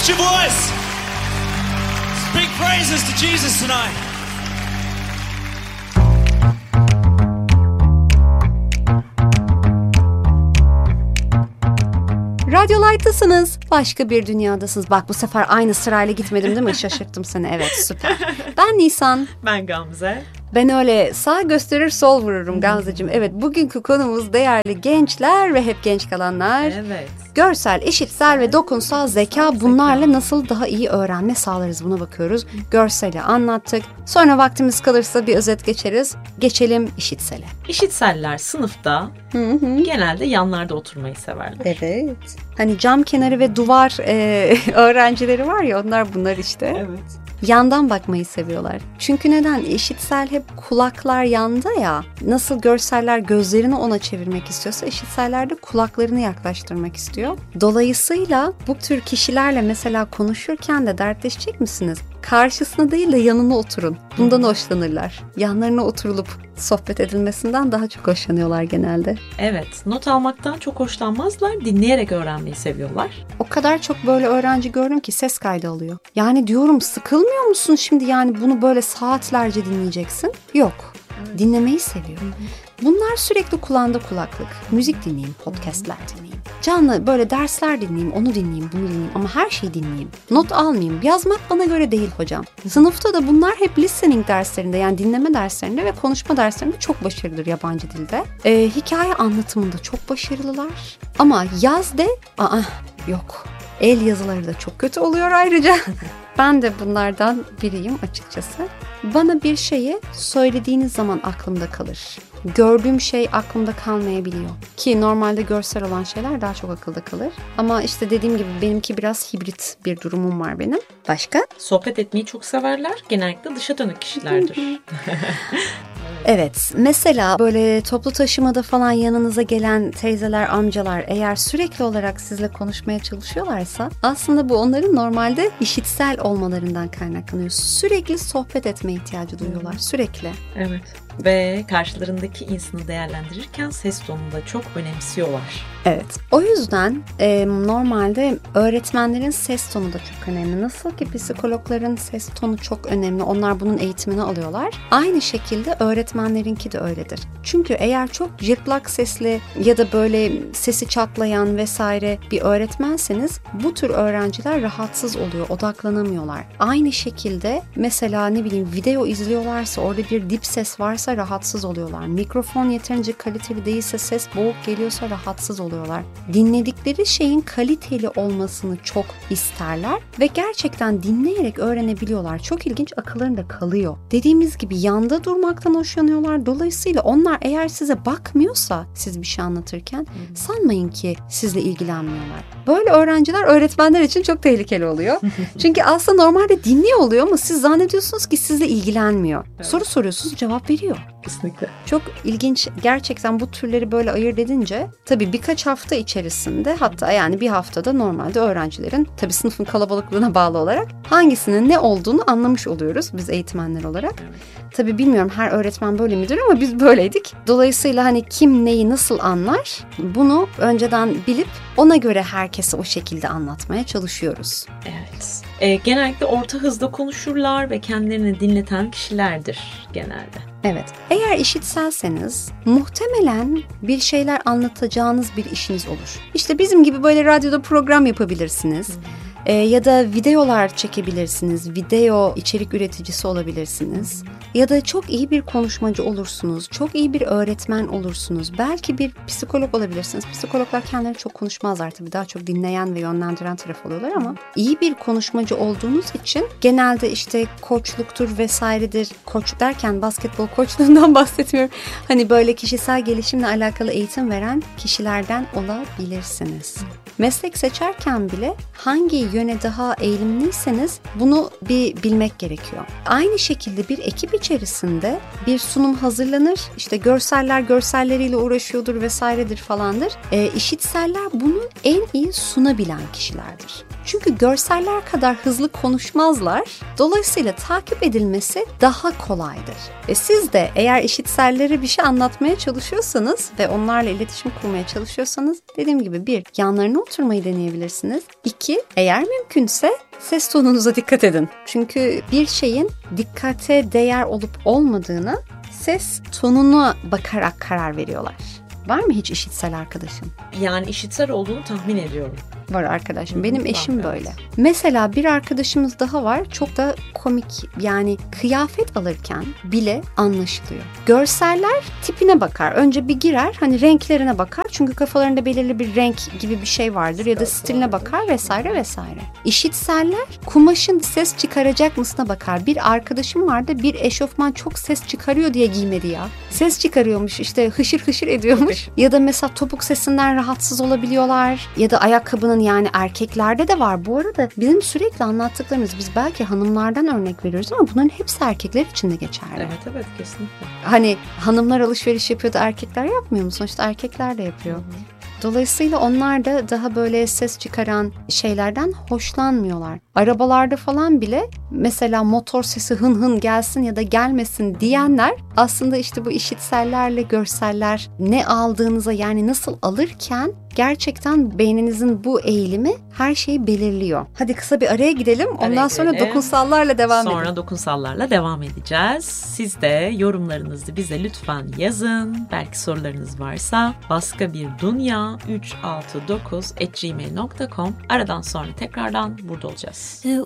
lift your voice. Speak praises to Jesus tonight. Radyo Light'tasınız. Başka bir dünyadasınız. Bak bu sefer aynı sırayla gitmedim değil mi? Şaşırttım seni. Evet, süper. Ben Nisan. Ben Gamze. Ben öyle sağ gösterir sol vururum Gamzeciğim. Evet, bugünkü konumuz değerli gençler ve hep genç kalanlar. Evet. Görsel, işitsel ve dokunsal zeka, bunlarla nasıl daha iyi öğrenme sağlarız, buna bakıyoruz. Görseli anlattık. Sonra vaktimiz kalırsa bir özet geçeriz. Geçelim işitsele. İşitseller sınıfta genelde yanlarda oturmayı severler. Evet. Hani cam kenarı ve duvar öğrencileri var ya, bunlar işte. Evet. Yandan bakmayı seviyorlar. Çünkü neden? İşitsel hep kulaklar yanda ya. Nasıl görseller gözlerini ona çevirmek istiyorsa, işitseller de kulaklarını yaklaştırmak istiyor. Dolayısıyla bu tür kişilerle mesela konuşurken de dertleşecek misiniz? Karşısına değil de yanına oturun. Bundan hoşlanırlar. Yanlarına oturulup sohbet edilmesinden daha çok hoşlanıyorlar genelde. Evet, not almaktan çok hoşlanmazlar, dinleyerek öğrenmeyi seviyorlar. O kadar çok böyle öğrenci gördüm ki ses kaydı alıyor. Yani diyorum, sıkılmıyor musun şimdi, yani bunu böyle saatlerce dinleyeceksin? Yok. Evet. Dinlemeyi seviyor. Bunlar sürekli kulağında kulaklık. Müzik dinleyeyim, podcastler dinleyeyim. Canlı böyle dersler dinleyeyim, onu dinleyeyim, bunu dinleyeyim ama her şeyi dinleyeyim. Not almayayım. Yazmak bana göre değil hocam. Sınıfta da bunlar hep listening derslerinde, yani dinleme derslerinde ve konuşma derslerinde çok başarılıdır yabancı dilde. Hikaye anlatımında çok başarılılar. Ama yaz de, yok. El yazıları da çok kötü oluyor ayrıca. Ben de bunlardan biriyim açıkçası. Bana bir şeyi söylediğiniz zaman aklımda kalır. Gördüğüm şey aklımda kalmayabiliyor. Ki normalde görsel olan şeyler daha çok akılda kalır. Ama işte dediğim gibi benimki biraz hibrit bir durumum var benim. Başka? Sohbet etmeyi çok severler. Genellikle dışa dönük kişilerdir. Evet, mesela böyle toplu taşımada falan yanınıza gelen teyzeler, amcalar eğer sürekli olarak sizle konuşmaya çalışıyorlarsa aslında bu onların normalde işitsel olmalarından kaynaklanıyor. Sürekli sohbet etme ihtiyacı duyuyorlar, sürekli. Evet. Ve karşılarındaki insanı değerlendirirken ses tonunu da çok önemsiyorlar. Evet. O yüzden normalde öğretmenlerin ses tonu da çok önemli. Nasıl ki psikologların ses tonu çok önemli. Onlar bunun eğitimini alıyorlar. Aynı şekilde öğretmenlerinki de öyledir. Çünkü eğer çok cırtlak sesli ya da böyle sesi çatlayan vesaire bir öğretmenseniz bu tür öğrenciler rahatsız oluyor, odaklanamıyorlar. Aynı şekilde mesela video izliyorlarsa, orada bir dip ses varsa rahatsız oluyorlar. Mikrofon yeterince kaliteli değilse, ses boğuk geliyorsa rahatsız oluyorlar. Dinledikleri şeyin kaliteli olmasını çok isterler ve gerçekten dinleyerek öğrenebiliyorlar. Çok ilginç, akıllarında kalıyor. Dediğimiz gibi yanda durmaktan hoşlanıyorlar. Dolayısıyla onlar eğer size bakmıyorsa siz bir şey anlatırken sanmayın ki sizle ilgilenmiyorlar. Böyle öğrenciler öğretmenler için çok tehlikeli oluyor. Çünkü aslında normalde dinliyor oluyor ama siz zannediyorsunuz ki sizle ilgilenmiyor. Evet. Soru soruyorsunuz, cevap veriyor. Kesinlikle. Çok ilginç gerçekten bu türleri böyle ayırt edince tabii birkaç hafta içerisinde, hatta yani bir haftada normalde öğrencilerin tabii sınıfın kalabalıklığına bağlı olarak hangisinin ne olduğunu anlamış oluyoruz biz eğitmenler olarak. Evet. Tabii bilmiyorum her öğretmen böyle midir ama biz böyleydik. Dolayısıyla hani kim neyi nasıl anlar bunu önceden bilip ona göre herkese o şekilde anlatmaya çalışıyoruz. Evet. Genellikle orta hızda konuşurlar ve kendilerini dinleten kişilerdir genelde. Evet. Eğer işitselseniz muhtemelen bir şeyler anlatacağınız bir işiniz olur. İşte bizim gibi böyle radyoda program yapabilirsiniz. Ya da videolar çekebilirsiniz. Video içerik üreticisi olabilirsiniz. Ya da çok iyi bir konuşmacı olursunuz. Çok iyi bir öğretmen olursunuz. Belki bir psikolog olabilirsiniz. Psikologlar kendileri çok konuşmazlar tabii. Daha çok dinleyen ve yönlendiren taraf oluyorlar ama iyi bir konuşmacı olduğunuz için genelde işte koçluktur vesairedir. Koç derken basketbol koçluğundan bahsetmiyorum. Hani böyle kişisel gelişimle alakalı eğitim veren kişilerden olabilirsiniz. Meslek seçerken bile hangi yöne daha eğilimliyseniz bunu bir bilmek gerekiyor. Aynı şekilde bir ekip içerisinde bir sunum hazırlanır. İşte görseller görselleriyle uğraşıyordur vesairedir falandır. İşitseller bunu en iyi sunabilen kişilerdir. Çünkü görseller kadar hızlı konuşmazlar. Dolayısıyla takip edilmesi daha kolaydır. Ve siz de eğer işitsellere bir şey anlatmaya çalışıyorsanız ve onlarla iletişim kurmaya çalışıyorsanız dediğim gibi 1. Yanlarına oturmayı deneyebilirsiniz. 2. Eğer mümkünse ses tonunuza dikkat edin. Çünkü bir şeyin dikkate değer olup olmadığını ses tonuna bakarak karar veriyorlar. Var mı hiç işitsel arkadaşın? Yani işitsel olduğunu tahmin ediyorum. Var arkadaşım. Benim eşim evet. böyle. Mesela bir arkadaşımız daha var. Çok da komik. Yani kıyafet alırken bile anlaşılıyor. Görseller tipine bakar. Önce bir girer. Hani renklerine bakar. Çünkü kafalarında belirli bir renk gibi bir şey vardır. Ya da stiline bakar vesaire vesaire. İşitseller kumaşın ses çıkaracak mısına bakar. Bir arkadaşım vardı. Bir eşofman çok ses çıkarıyor diye giymedi ya. Ses çıkarıyormuş. İşte hışır hışır ediyormuş. Ya da mesela topuk sesinden rahatsız olabiliyorlar. Ya da ayakkabının, yani erkeklerde de var. Bu arada bizim sürekli anlattıklarımız, biz belki hanımlardan örnek veriyoruz ama bunların hepsi erkekler için de geçerli. Evet kesinlikle. Hani hanımlar alışveriş yapıyor da erkekler yapmıyor mu? Sonuçta erkekler de yapıyor. Dolayısıyla onlar da daha böyle ses çıkaran şeylerden hoşlanmıyorlar. Arabalarda falan bile mesela motor sesi hın hın gelsin ya da gelmesin diyenler aslında işte bu işitsellerle görseller ne aldığınıza, yani nasıl alırken gerçekten beyninizin bu eğilimi her şeyi belirliyor. Hadi kısa bir araya gidelim. Ondan sonra dokunsallarla devam edelim. Sonra dokunsallarla devam edeceğiz. Siz de yorumlarınızı bize lütfen yazın. Belki sorularınız varsa baskabirdunya369@gmail.com. Aradan sonra tekrardan burada olacağız.